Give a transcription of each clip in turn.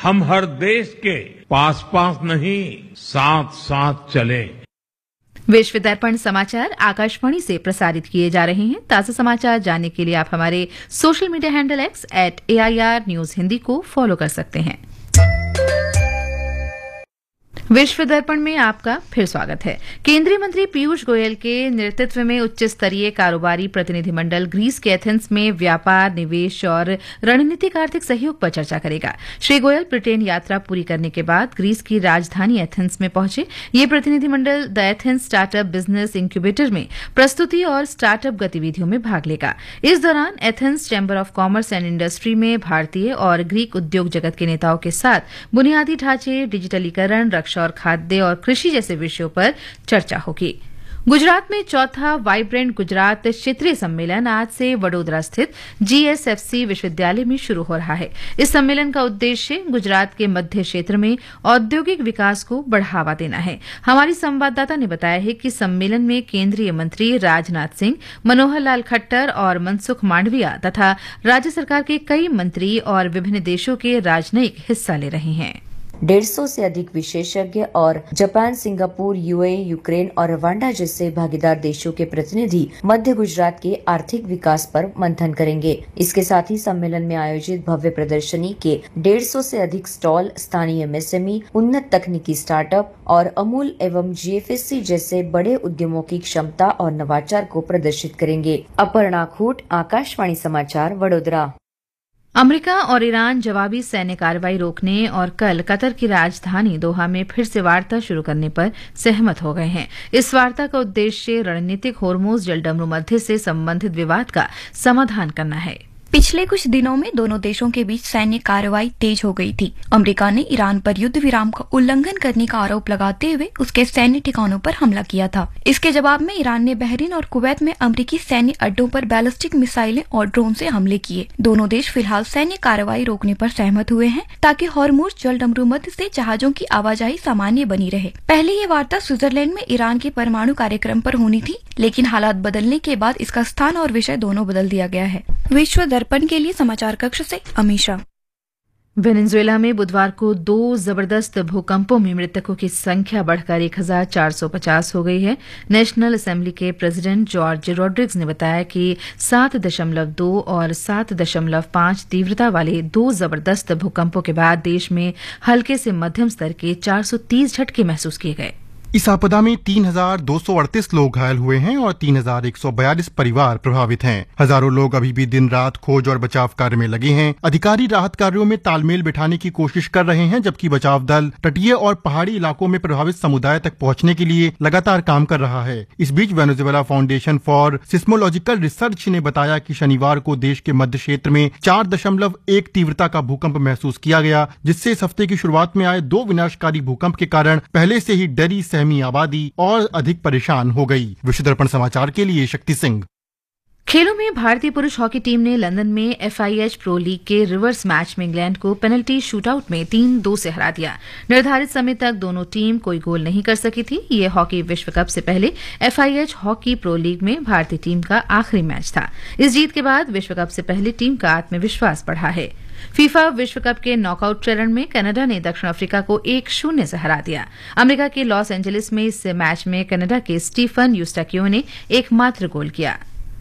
हम हर देश के पास पास नहीं, साथ साथ चले। विश्व दर्पण समाचार आकाशवाणी से प्रसारित किए जा रहे हैं। ताजा समाचार जानने के लिए आप हमारे social media handle @AIR news Hindi को फॉलो कर सकते हैं। विश्व दर्पण में आपका फिर स्वागत है। केंद्रीय मंत्री पीयूष गोयल के नेतृत्व में उच्च स्तरीय कारोबारी प्रतिनिधिमंडल ग्रीस के एथेंस में व्यापार, निवेश और रणनीतिक आर्थिक सहयोग पर चर्चा करेगा। श्री गोयल ब्रिटेन यात्रा पूरी करने के बाद ग्रीस की राजधानी एथेंस में पहुंचे। ये प्रतिनिधिमंडल the Athens startup business incubator में प्रस्तुति और स्टार्टअप गतिविधियों में भाग लेगा। इस दौरान Athens chamber of commerce and industry में भारतीय और ग्रीक उद्योग जगत के नेताओं के साथ बुनियादी ढांचे, डिजिटलीकरण, रक्षा और खाद्य और कृषि जैसे विषयों पर चर्चा होगी। गुजरात में चौथा वाइब्रेंट गुजरात क्षेत्रीय सम्मेलन आज से वडोदरा स्थित GSFC विश्वविद्यालय में शुरू हो रहा है। इस सम्मेलन का उद्देश्य गुजरात के मध्य क्षेत्र में औद्योगिक विकास को बढ़ावा देना है। हमारी संवाददाता ने बताया है कि सम्मेलन में केंद्रीय मंत्री राजनाथ सिंह, मनोहर लाल खट्टर और मनसुख मांडविया तथा राज्य सरकार के कई मंत्री और विभिन्न देशों के राजनयिक हिस्सा ले रहे हैं। 150 से अधिक विशेषज्ञ और जापान, सिंगापुर, UAE, यूक्रेन और रवांडा जैसे भागीदार देशों के प्रतिनिधि मध्य गुजरात के आर्थिक विकास पर मंथन करेंगे। इसके साथ ही सम्मेलन में आयोजित भव्य प्रदर्शनी के 150 से अधिक स्टॉल स्थानीय MSME, उन्नत तकनीकी स्टार्टअप और अमूल एवं GFSC जैसे बड़े उद्यमों की क्षमता और नवाचार को प्रदर्शित करेंगे। अपर्णा खूट, आकाशवाणी समाचार, वडोदरा। अमेरिका और ईरान जवाबी सैन्य कार्रवाई रोकने और कल कतर की राजधानी दोहा में फिर से वार्ता शुरू करने पर सहमत हो गए हैं। इस वार्ता का उद्देश्य रणनीतिक होर्मुज जलडमरू मध्य से संबंधित विवाद का समाधान करना है। पिछले कुछ दिनों में दोनों देशों के बीच सैन्य कार्रवाई तेज हो गई थी। अमेरिका ने ईरान पर युद्ध विराम का उल्लंघन करने का आरोप लगाते हुए उसके सैन्य ठिकानों पर हमला किया था। इसके जवाब में ईरान ने बहरीन और कुवैत में अमेरिकी सैन्य अड्डों पर बैलिस्टिक मिसाइलें और ड्रोन से हमले किए। दोनों देश फिलहाल सैन्य कार्रवाई रोकने पर सहमत हुए हैं ताकि हॉर्मुज जलडमरू मध्य से जहाजों की आवाजाही सामान्य बनी रहे। पहले ये वार्ता स्विट्जरलैंड में ईरान के परमाणु कार्यक्रम पर होनी थी, लेकिन हालात बदलने के बाद इसका स्थान और विषय दोनों बदल दिया गया है। विश्व दर्पण के लिए समाचार कक्ष से अमीषा। वेनेजुएला में बुधवार को 2 जबरदस्त भूकंपों में मृतकों की संख्या बढ़कर 1450 हो गई है। नेशनल असेंबली के प्रेसिडेंट जॉर्ज रॉड्रिग्स ने बताया कि 7.2 और 7.5 तीव्रता वाले 2 जबरदस्त भूकंपों के बाद देश में हल्के से मध्यम स्तर के 430 झटके महसूस किए गए। इस आपदा में 3,238 लोग घायल हुए हैं और 3,142 परिवार प्रभावित हैं। हजारों लोग अभी भी दिन रात खोज और बचाव कार्य में लगे हैं। अधिकारी राहत कार्यों में तालमेल बिठाने की कोशिश कर रहे हैं, जबकि बचाव दल तटीय और पहाड़ी इलाकों में प्रभावित समुदाय तक पहुंचने के लिए लगातार काम कर रहा है। इस बीच Venezuela foundation for seismological research ने बताया कि शनिवार को देश के मध्य क्षेत्र में 4.1 तीव्रता का भूकंप महसूस किया गया, जिससे इस हफ्ते की शुरुआत में आए 2 विनाशकारी भूकंप के कारण पहले से ही डरी सहमी आबादी और अधिक परेशान हो गई। विश्व दर्पण समाचार के लिए शक्ति सिंह। खेलों में भारतीय पुरुष हॉकी टीम ने लंदन में FIH प्रो लीग के रिवर्स मैच में इंग्लैंड को पेनल्टी शूटआउट में 3-2 से हरा दिया। निर्धारित समय तक दोनों टीम कोई गोल नहीं कर सकी थी। ये हॉकी विश्व कप से पहले FIH हॉकी प्रो लीग में भारतीय टीम का आखिरी मैच था। इस जीत के बाद विश्व कप से पहले टीम का आत्मविश्वास बढ़ा है। फीफा विश्व कप के नॉकआउट चरण में कनाडा ने दक्षिण अफ्रीका को 1-0 से हरा दिया। अमेरिका के लॉस एंजलिस में इस मैच में कनाडा के स्टीफन यूस्टाक्यो ने एकमात्र गोल किया।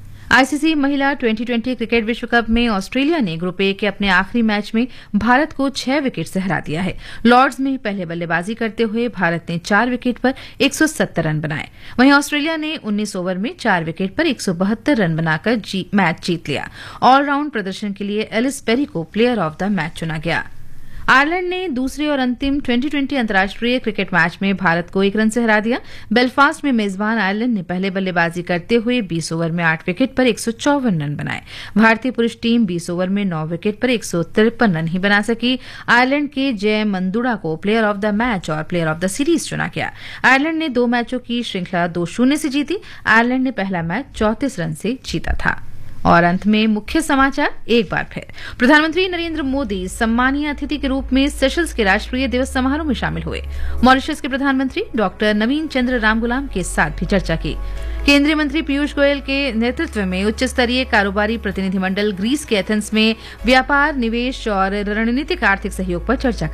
ICC महिला 2020 क्रिकेट विश्व कप में ऑस्ट्रेलिया ने ग्रुप ए के अपने आखिरी मैच में भारत को 6 विकेट से हरा दिया है। लॉर्ड्स में पहले बल्लेबाजी करते हुए भारत ने 4 विकेट पर 170 रन बनाए। वहीं ऑस्ट्रेलिया ने 19 ओवर में 4 विकेट पर 172 रन बनाकर मैच जीत लिया। ऑलराउंड प्रदर्शन के लिए एलिस पेरी को प्लेयर ऑफ द मैच चुना गया। आयरलैंड ने दूसरे और अंतिम 2020 अंतर्राष्ट्रीय क्रिकेट मैच में भारत को 1 रन से हरा दिया। बेलफास्ट में मेजबान आयरलैंड ने पहले बल्लेबाजी करते हुए 20 ओवर में 8 विकेट पर 154 रन बनाए। भारतीय पुरुष टीम 20 ओवर में 9 विकेट पर 153 रन ही बना सकी। आयरलैंड के जय मंदुड़ा को प्लेयर ऑफ द मैच और प्लेयर ऑफ द सीरीज चुना गया। आयरलैंड ने 2 मैचों की श्रृंखला 2-0 से जीती। आयरलैंड ने पहला मैच 34 रन से जीता था। और अंत में मुख्य समाचार एक बार फिर। प्रधानमंत्री नरेंद्र मोदी सम्मानीय अतिथि के रूप में सेशल्स के राष्ट्रीय दिवस समारोह में शामिल हुए। मॉरिशस के प्रधानमंत्री डॉक्टर नवीन चंद्र रामगुलाम के साथ भी चर्चा की। केंद्रीय मंत्री पीयूष गोयल के नेतृत्व में उच्च स्तरीय कारोबारी प्रतिनिधिमंडल ग्रीस के एथेंस में व्यापार, निवेश और रणनीतिक आर्थिक सहयोग पर चर्चा